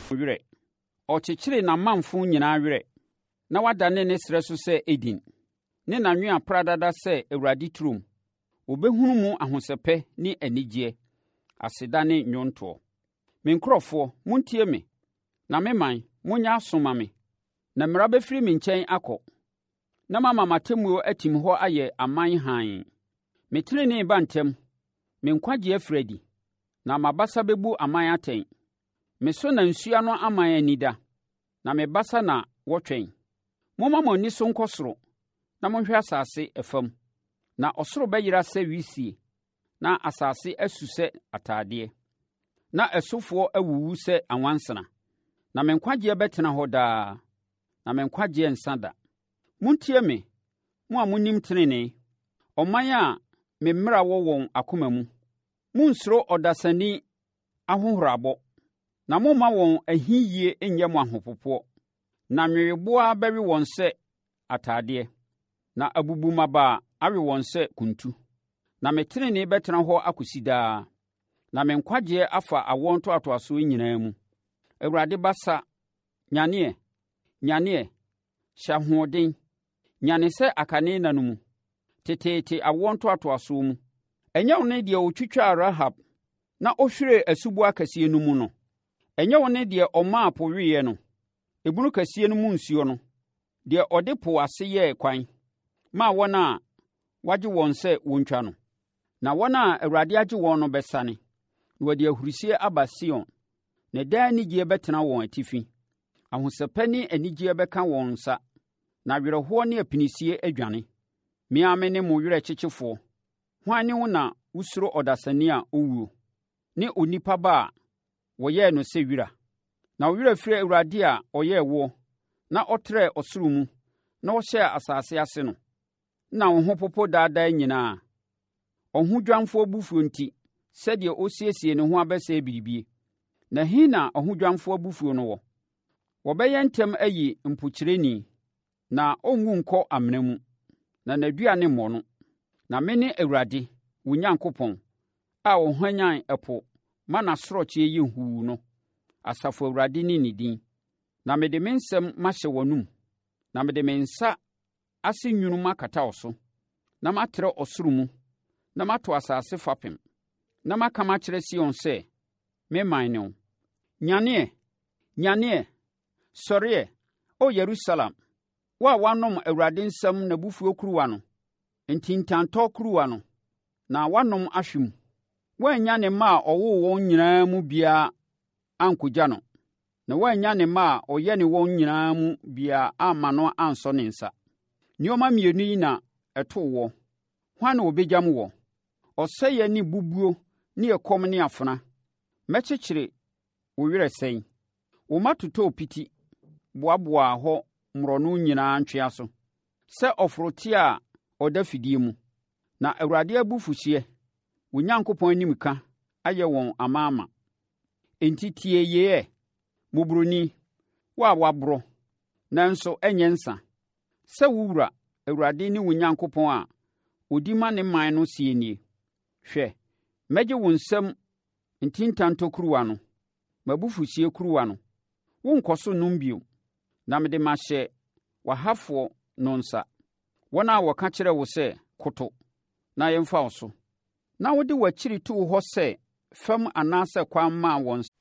werɛ. Ɔkyekyere n'amanfo nyinaa werɛ, na wadane ne srɛ so sɛ Eden, ne n'anwea pradada sɛ Awurade turom. Wɔbɛhunu mu ahosɛpɛ ne anigyeɛ, aseda ne nnwontoɔ. Me nkurɔfoɔ, montie me, na me man, monyɛ aso ma me. Na mmara bɛfiri me nkyɛn akɔ, na mama m'atemmuo atim hɔ ayɛ aman hann. Me tenenee ba ntɛm, me nkwagyeɛ afiri adi, na m'abasa bɛbu aman atɛn. Me so na nsuo ano aman anida, na me basa na wɔtwɛn. Momma mo ani so nkɔ soro, na monhwɛ asase fam. Na ɔsoro bɛyera sɛ wisie, na asase asu sɛ atadeɛ, na ɛsofoɔ awuwu sɛ awansena. Na me nkwagyeɛ bɛtena hɔ daa, na me nkwagyeɛ nsa da. Montie me, mo a monim tenenee, ɔman a me mmara wɔ wɔn akoma mu. Monnsuro ɔdasani ahohorabɔ, na momma wɔn ahiyie nyɛ mo ahopopoɔ. Na nweweboa bɛwe wɔn sɛ atadeɛ, na abubumaba awe wɔn sɛ kuntu. Na me tenenee bɛtena hɔ akɔsi daa, na me nkwagyeɛ afa awoɔ ntoatoasoɔ nyinaa mu. Awurade basa, nyaneɛ, nyaneɛ, hyɛ ahoɔden, nyane sɛ akane nna no mu, teteete awoɔ ntoatoasoɔ mu. Ɛnyɛ wo ne deɛ ɔtwitwaa Rahab na ɔhwiree asuboa kɛseɛ no mu no? Ɛnyɛ wo ne deɛ ɔmaa po weeɛ no, ebunu kɛseɛ no mu nsuo no, deɛ ɔde po ase yɛɛ kwan, maa wɔn a wagye wɔn sɛ wɔntwa no? Na wɔn a Awurade agye wɔn no bɛsane, na wɔde ahurisie aba Sion, na daa anigyeɛ bɛtena wɔn atifi. Ahosɛpɛ ne anigyeɛ bɛka wɔn nsa, na awerɛhoɔ ne apinisie adwane. Me ara me ne mo werɛkyekyefoɔ. Hwan ne wo na wosuro ɔdasani a ɔwuo, ne onipa ba a wɔyɛɛ no sɛ wira? Na wo werɛ firi Awurade a ɔyɛɛ woɔ, na ɔtrɛɛ ɔsoro mu, na ɔhyɛɛ asase ase no, na wo ho popo daadaa nyinaa. Ɔhodwanfoɔ abufuo nti, sɛdeɛ ɔsiesie ne ho abɛsɛe biribie. Na he na ɔhodwanfoɔ abufuo no wɔ? Wɔbɛyɛ ntɛm ayi mpokyerɛni, na ɔnwu nkɔ amena mu, na n'aduane mmɔ no. Na mene Awurade, wo Onyankopɔn, a ɔhwanyan ɛpo ma n'asorɔkyeɛ yɛ huu no. Asafo Awurade ne ne din. Na mede me nsɛm mahyɛ w'anom, na mede me nsa ase nwunu makata wo so, na matrɛ ɔsoro mu, na mato asase fapem, na maka makyerɛ Sion sɛ, me man ne wo. Nyaneɛ, nyaneɛ, sɔreɛ, o Yerusalem, wo a woanom Awurade nsɛm n'abufuo kuruwa no, ntintantɔ kuruwa no, na woanom ahwe mu. Woannya ne mma a ɔwoo wɔn nyinaa mu biara ankɔgya no, na woannya ne mma a ɔyɛ ne wɔn nyinaa mu biara amma no ansɔ ne nsa. Nneɛma mmienu yi na ɛtoo wɔ. Hwan na ɔbɛgyam wɔ? Ɔsɛeɛ ne bubuo ne ɛkɔm ne afena. Mɛkyekyere wo werɛ sɛn. Wo mma totɔɔ piti, boaboaa hɔ mmorɔno nyinaa ntwea so, sɛ ɔforote a ɔda fidie mu. Na Awurade abufuhyeɛ, wo Onyankopɔn animka, ayɛ wɔn amaama. Enti tie yeiɛ, mmɔborɔni, wo a woaborɔ, nanso ɛnyɛ nsa. Sɛ wo wura Awurade ne wo Onyankopɔn a ɔdi ma ne man no sie nie. Hwɛ, mɛgye wo nsam ntintantɔ kuruwa no, m'abufuhyeɛ kuruwa no. Wonkɔ so nom bio, na mede mahyɛ w'ahafoɔ no nsa, wɔn a wɔka kyerɛ wo sɛ, koto, na yɛmfa wo so. Na wode w'akyiri too hɔ sɛ fam anaasɛ kwan maa wɔn